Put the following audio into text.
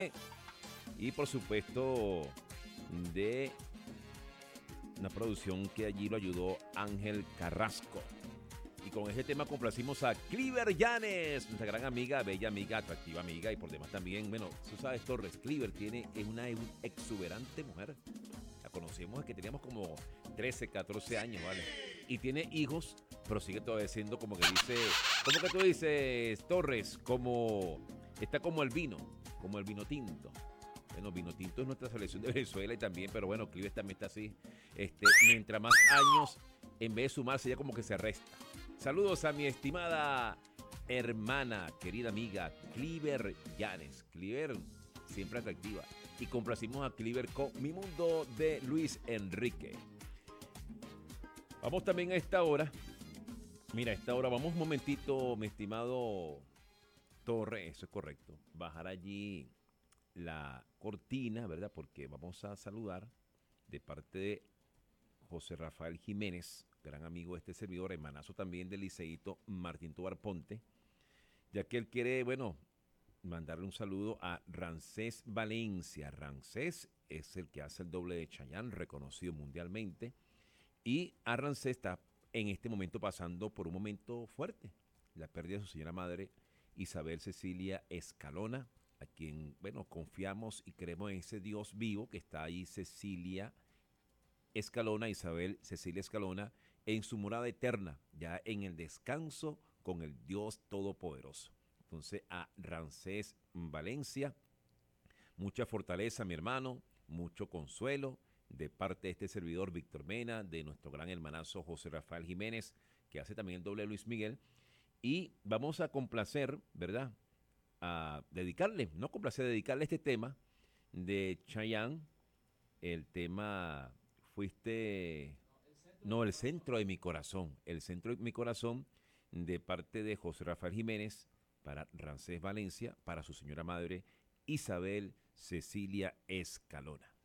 y por supuesto de una producción que allí lo ayudó Ángel Carrasco. Y con ese tema complacimos a Cliver Yanes, nuestra gran amiga, bella amiga, atractiva amiga y por demás también, bueno, tú sabes, Torres, Cliver es una exuberante mujer. La conocemos desde que teníamos como 13, 14 años, ¿vale? Y tiene hijos, pero sigue todavía siendo como que dice, como que tú dices, Torres, está como el vino tinto. Bueno, vino tinto es nuestra selección de Venezuela y también, pero bueno, Cliver también está así. Mientras más años, en vez de sumarse, ya como que se resta. Saludos a mi estimada hermana, querida amiga, Cliver Yanes. Cliver, siempre atractiva. Y complacimos a Cliver con Mi Mundo de Luis Enrique. Vamos también a esta hora. Mira, a esta hora vamos un momentito, mi estimado Torre, eso es correcto. Bajar allí la cortina, ¿verdad? Porque vamos a saludar de parte de José Rafael Jiménez, gran amigo de este servidor, hermanazo también del liceíto Martín Tobar Ponte, ya que él quiere, bueno, mandarle un saludo a Rancés Valencia. Rancés es el que hace el doble de Chayanne, reconocido mundialmente, y a Rancés está en este momento pasando por un momento fuerte, la pérdida de su señora madre, Isabel Cecilia Escalona, a quien, bueno, confiamos y creemos en ese Dios vivo que está ahí, Cecilia Escalona, Isabel Cecilia Escalona, en su morada eterna, ya en el descanso con el Dios Todopoderoso. Entonces, a Rancés Valencia, mucha fortaleza, mi hermano, mucho consuelo de parte de este servidor Víctor Mena, de nuestro gran hermanazo José Rafael Jiménez, que hace también el doble de Luis Miguel. Y vamos a complacer, ¿verdad? A dedicarle, no complacer, dedicarle este tema de Chayanne, el tema Fuiste, no, el centro de mi corazón, el centro de mi corazón de parte de José Rafael Jiménez para Rancés Valencia, para su señora madre Isabel Cecilia Escalona.